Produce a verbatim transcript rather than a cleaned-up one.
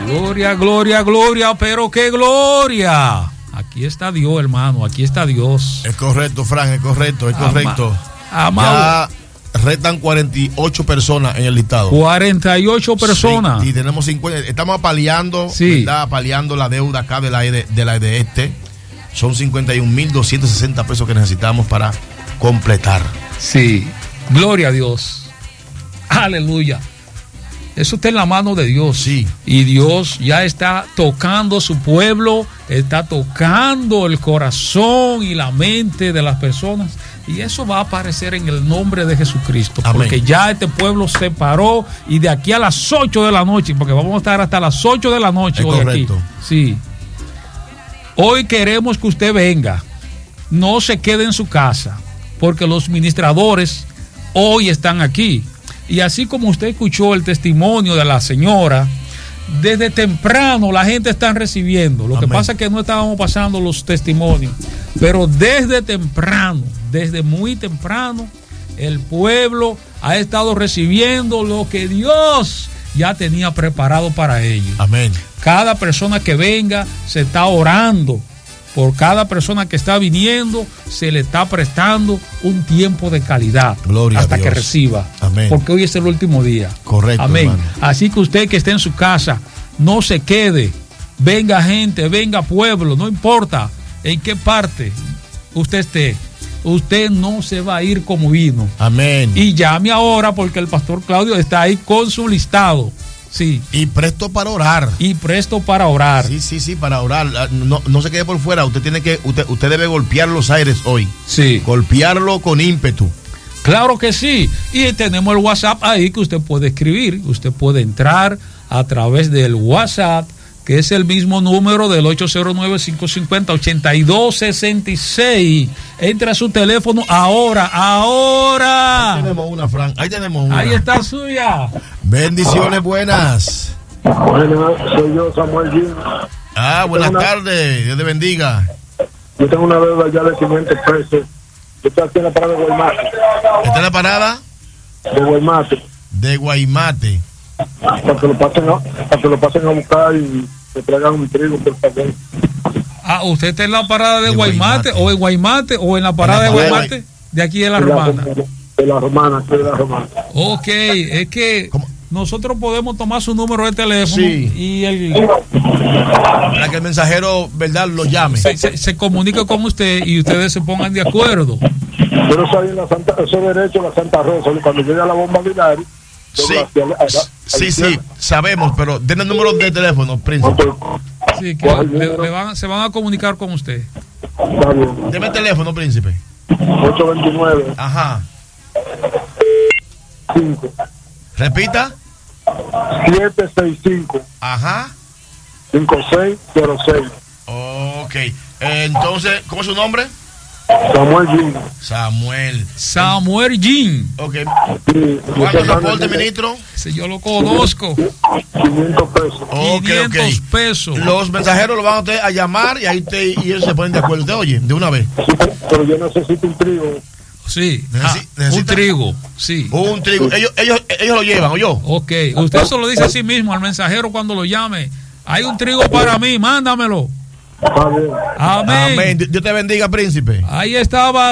Gloria, gloria, gloria, pero qué gloria. Aquí está Dios, hermano, aquí está Dios. Es correcto, Fran, es correcto, es correcto. Ama, ya restan cuarenta y ocho personas en el listado. cuarenta y ocho personas. Sí, y tenemos cincuenta. Estamos apaleando, sí. ¿verdad? Apaleando la deuda acá de la de, de la de este. Son cincuenta y un mil doscientos sesenta pesos que necesitamos para completar. Sí, gloria a Dios. Aleluya. Eso está en la mano de Dios. Sí. Y Dios ya está tocando su pueblo, está tocando el corazón y la mente de las personas. Y eso va a aparecer en el nombre de Jesucristo. Amén. Porque ya este pueblo se paró y de aquí a las ocho de la noche, porque vamos a estar hasta las ocho de la noche es hoy correcto. Aquí. Sí. Hoy queremos que usted venga. No se quede en su casa, porque los ministradores hoy están aquí. Y así como usted escuchó el testimonio de la señora, desde temprano la gente está recibiendo. Lo Amén. Que pasa es que no estábamos pasando los testimonios, pero desde temprano, desde muy temprano, el pueblo ha estado recibiendo lo que Dios ya tenía preparado para ellos. Amén. Cada persona que venga se está orando. Por cada persona que está viniendo, se le está prestando un tiempo de calidad. Gloria hasta a Dios. Que reciba. Amén. Porque hoy es el último día. Correcto. Amén. Hermano. Así que usted que esté en su casa, no se quede. Venga gente, venga pueblo, no importa en qué parte usted esté. Usted no se va a ir como vino. Amén. Y llame ahora porque el pastor Claudio está ahí con su listado. Sí. Y presto para orar. Y presto para orar. Sí, sí, sí, para orar. No, no se quede por fuera. Usted tiene que, usted, usted debe golpear los aires hoy. Sí. Golpearlo con ímpetu. Claro que sí. Y tenemos el WhatsApp ahí que usted puede escribir. Usted puede entrar a través del WhatsApp, que es el mismo número del ocho cero nueve, cinco cinco cero, ocho dos seis seis. Entra a su teléfono ahora, ahora. Ahí tenemos una, Fran. Ahí tenemos una. Ahí está suya. Bendiciones buenas. Bueno, soy yo, Samuel Jim. Ah, buenas una... tardes. Dios te bendiga. Yo tengo una deuda ya de quinientos pesos. Yo estoy aquí en la parada de Guaymate. ¿Está en la parada? De Guaymate. De Guaymate. Para que lo pasen a, para que lo pasen a buscar y se traigan un trigo, por favor. Ah, ¿usted está en la parada de, de Guaymate, Guaymate o en Guaymate o en la parada en la de Guaymate? De, de aquí de la de Romana. La, de la Romana, aquí de la Romana. Ok, es que ¿cómo? Nosotros podemos tomar su número de teléfono sí. y el para que el mensajero, ¿verdad?, lo llame. Se, se, se comunique con usted y ustedes se pongan de acuerdo. Pero eso ahí en la Santa, eso derecho a la Santa Rosa, cuando llega la bomba Vilar. Sí, sí, sí, sabemos, pero den el número de teléfono, príncipe. Sí, que le, le van, se van a comunicar con usted. Deme el teléfono, príncipe. ocho dos nueve. Ajá. cinco. Repita. siete seis cinco. Ajá. cinco seis cero seis. Ok. Eh, entonces, ¿cómo es su nombre? Samuel Jim. Samuel. Samuel Jim. Ok. Sí, ¿cuánto soporte, ministro? Ese yo lo conozco. quinientos pesos. Okay, quinientos okay. pesos. Los mensajeros lo van a usted a llamar y ahí usted y ellos se ponen de acuerdo. ¿Usted oye? De una vez. Sí, pero yo necesito un trigo. Sí, Necesi- ah, un trigo, sí. Un trigo. Ellos, ellos, ellos lo llevan, ¿o yo? Ok, usted se lo dice a sí mismo al mensajero cuando lo llame. Hay un trigo para mí, mándamelo. Amén. Amén. Amén. Dios te bendiga, príncipe. Ahí estaba